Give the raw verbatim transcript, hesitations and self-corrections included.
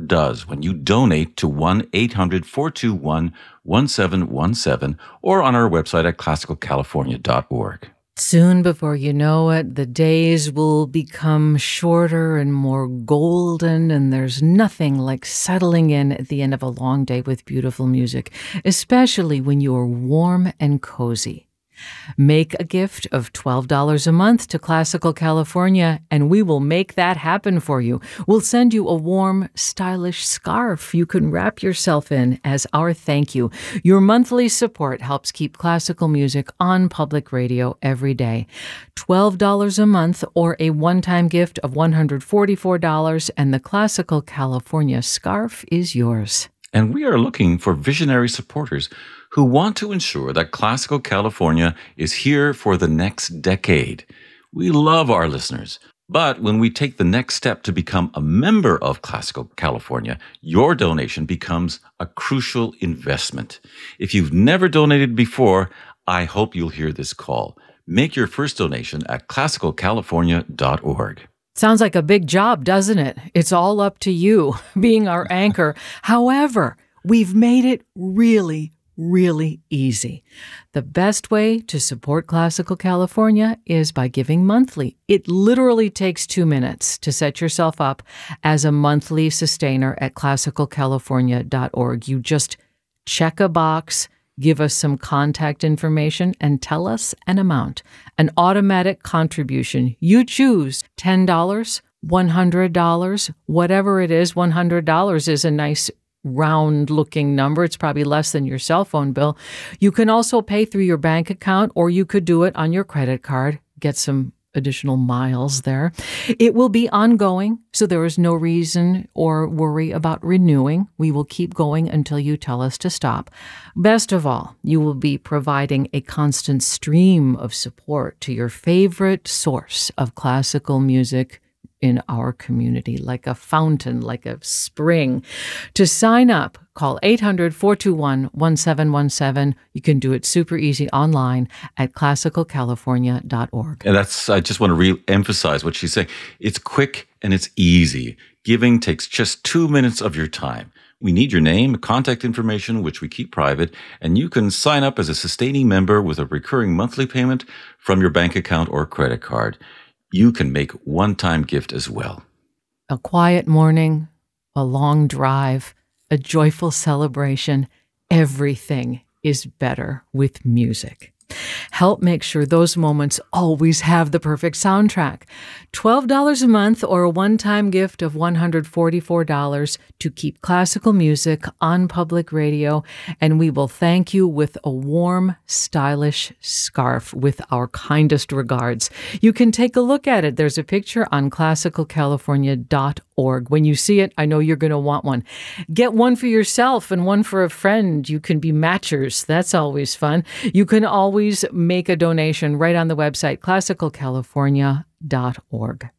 support does when you donate to one eight hundred four two one one seven one seven or on our website at classical california dot org. Soon, before you know it, the days will become shorter and more golden, and there's nothing like settling in at the end of a long day with beautiful music, especially when you are warm and cozy. Make a gift of twelve dollars a month to Classical California, and we will make that happen for you. We'll send you a warm, stylish scarf you can wrap yourself in as our thank you. Your monthly support helps keep classical music on public radio every day. twelve dollars a month or a one-time gift of one hundred forty-four dollars, and the Classical California scarf is yours. And we are looking for visionary supporters who want to ensure that Classical California is here for the next decade. We love our listeners, but when we take the next step to become a member of Classical California, your donation becomes a crucial investment. If you've never donated before, I hope you'll hear this call. Make your first donation at classical california dot org. Sounds like a big job, doesn't it? It's all up to you, being our anchor. However, we've made it really, really easy. The best way to support Classical California is by giving monthly. It literally takes two minutes to set yourself up as a monthly sustainer at classical california dot org. You just check a box, give us some contact information, and tell us an amount. An automatic contribution. You choose ten dollars, one hundred dollars, whatever it is. one hundred dollars is a nice round-looking number. It's probably less than your cell phone bill. You can also pay through your bank account, or you could do it on your credit card. Get some additional miles there. It will be ongoing, so there is no reason or worry about renewing. We will keep going until you tell us to stop. Best of all, you will be providing a constant stream of support to your favorite source of classical music in our community, like a fountain, like a spring. To sign up, call eight hundred four two one one seven one seven. You can do it super easy online at classical california dot org. And that's, I just want to re-emphasize what she's saying. It's quick and it's easy. Giving takes just two minutes of your time. We need your name, contact information, which we keep private, and you can sign up as a sustaining member with a recurring monthly payment from your bank account or credit card. You can make one-time gift as well. A quiet morning, a long drive, a joyful celebration. Everything is better with music. Help make sure those moments always have the perfect soundtrack. twelve dollars a month or a one-time gift of one hundred forty-four dollars to keep classical music on public radio, and we will thank you with a warm, stylish scarf with our kindest regards. You can take a look at it. There's a picture on classical california dot org. When you see it, I know you're going to want one. Get one for yourself and one for a friend. You can be matchers. That's always fun. You can always make a donation right on the website, classical california dot org.